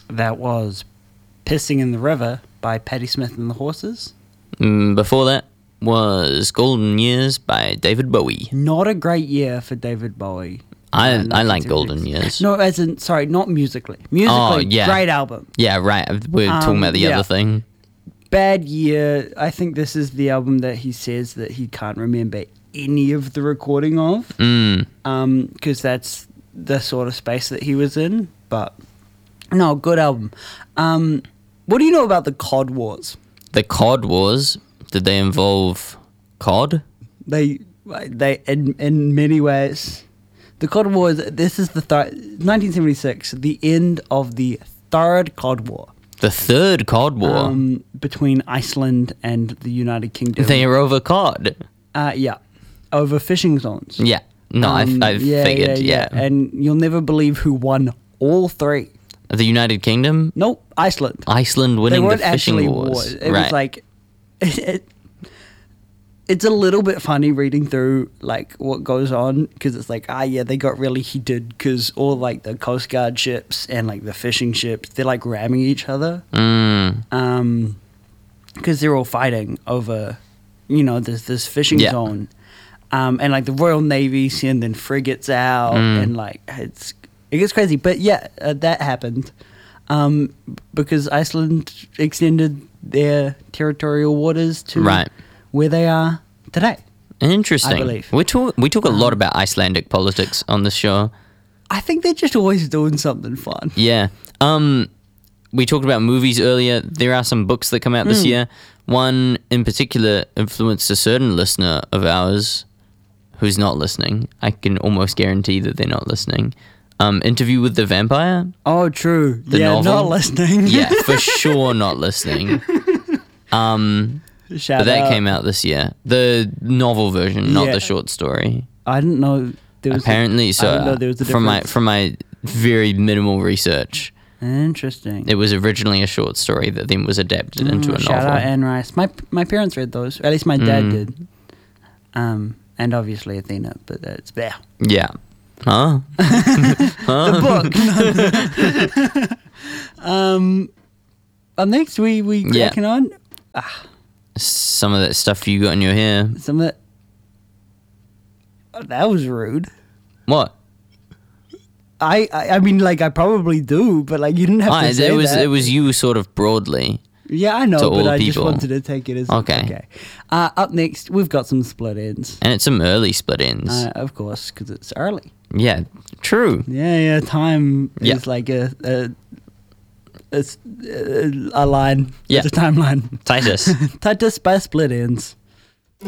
That was Pissing in the River by Patti Smith and the Horses. Before that was Golden Years by David Bowie. Not a great year for David Bowie. I like Golden Years. No, sorry, not musically. Musically, great album. Yeah, right. We're talking about the other thing. Bad year. I think this is the album that he says that he can't remember any of the recording of. Because that's the sort of space that he was in. But, no, good album. What do you know about the COD Wars? The COD Wars? Did they involve COD? They in many ways. The COD Wars, this is the 1976, the end of the third COD War. The third COD War? Between Iceland and the United Kingdom. They are over COD? Yeah. Over fishing zones. Yeah. No, I figured, yeah. And you'll never believe who won all three. The United Kingdom? Nope, Iceland. Iceland winning the fishing wars. It was like... It's a little bit funny reading through like what goes on because it's like they got really heated because all like the Coast Guard ships and like the fishing ships, they're like ramming each other because they're all fighting over this fishing zone and like the Royal Navy sending frigates out and like it gets crazy, but that happened because Iceland extended their territorial waters to where they are today. Interesting. I believe. We talk a lot about Icelandic politics on this show. I think they're just always doing something fun. Yeah. We talked about movies earlier. There are some books that come out this year. One in particular influenced a certain listener of ours who's not listening. I can almost guarantee that they're not listening. Interview with the Vampire. Oh, true. The novel. Not listening. Yeah, for sure not listening. But that came out this year. The novel version, not the short story. I didn't know there was apparently so. I didn't know there was a difference. From my very minimal research. Interesting. It was originally a short story that then was adapted into a novel. Shout out Anne Rice. My parents read those. At least my dad did. And obviously Athena, but it's there. Yeah. Huh? The book. Next we cracking on. Some of that stuff you got in your hair. Some of that. Oh, that was rude. What? I mean, like, I probably do, but, like, you didn't have to say that. It was you sort of broadly. Yeah, I know, but I just wanted to take it as... Okay. Up next, we've got some split ends. And it's some early split ends. Of course, because it's early. Yeah, true. Yeah, time is like a line. Yeah. It's a timeline. Titus by split ends.